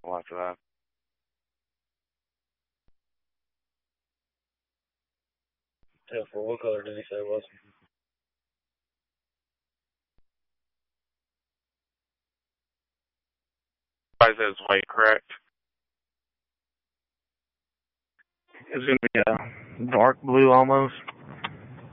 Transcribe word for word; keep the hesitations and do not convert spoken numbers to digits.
Well, after that. Yeah, for what color did he say it was? I said it's white, correct? It's gonna be a dark blue almost.